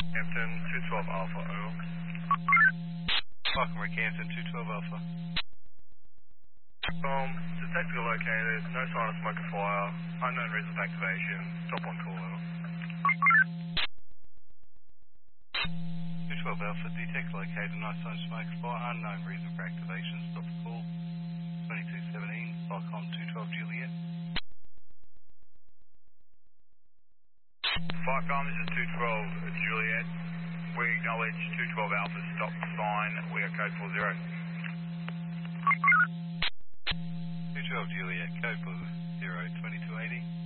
Hampton, 212 Alpha, over. Falcon Rockhampton, 212 Alpha. Detector located, no sign of smoke or fire, unknown reason for activation, stop on call, over. 212 Alpha, detect located, no sign of smoke, fire, unknown reason for activation, stop the call. 2217, Falcon 212 Juliet. Falcon, this is 212 Juliet. We acknowledge 212 Alpha, stop sign, we are code 40. 212 Juliet, code for 02280.